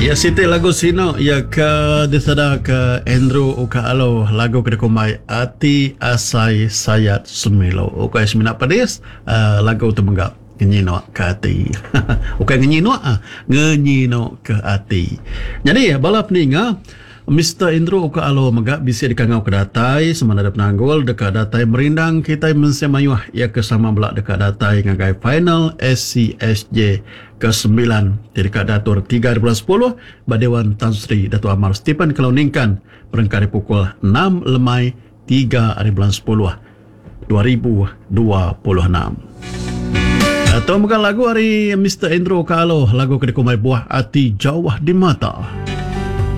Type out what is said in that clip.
Ya Siti lagu sino ya ke disada ke Andrew Ukaalo lagu kedekumai Ati Asai Sayat Sumilo. Ukai semina padis lagu tu menggap ngenyino ke hati. Ukai ngenyino ngenyino ke hati. Jadi balap ni Mr. Indro Ukaalo megak bisa dikangau ke datai semana ada penanggul dekat datai merindang kita mensemayuh ia kesama belak dekat datai ngagai final SCSJ ke-9 di dekat datur 3 bulan 10 Badewan Tan Sri Datuk Amar Stephen Keloningkan berengkari pukul 6 lemai 3 bulan 10 2026. Atau bukan lagu hari Mr. Indro Ukaalo lagu kedekumai buah hati jauh di mata.